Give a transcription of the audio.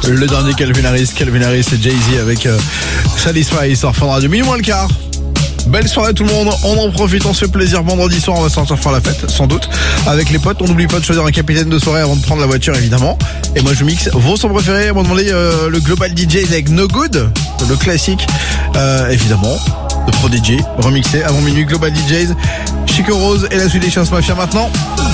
Le dernier Calvin Harris et Jay-Z avec Satisfy sur Fun Radio. Minuit moins le quart. Belle soirée tout le monde, on en profite, on se fait plaisir. Vendredi soir on va sortir faire la fête, sans doute, avec les potes. On n'oublie pas de choisir un capitaine de soirée avant de prendre la voiture évidemment. Et moi je mixe vos sons préférés. On m'a demandé le Global DJs avec No Good, le classique évidemment de Prodigy, remixé avant minuit. Global DJs, Chico Rose et la Swedish House Mafia maintenant.